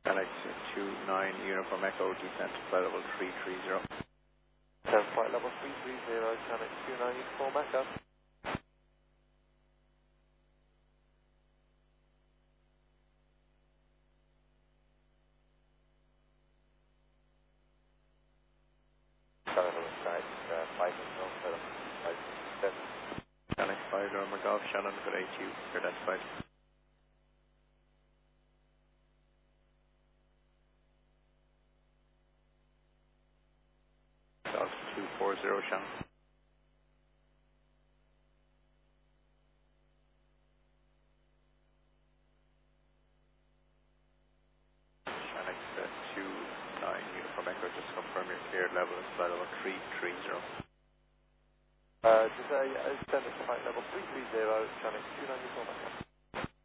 Alex 29 Uniform Echo, descent flight level 330. Flight level 330, Alex 29 Uniform Echo. Alex 5 November Golf, Shannon for HU, you're identified. Delta 240 Shannon. Alex 29 Uniform Echo, just confirm your cleared level is flight level 330. Today, send us flight level 330, Alex 29 Uniform Echo.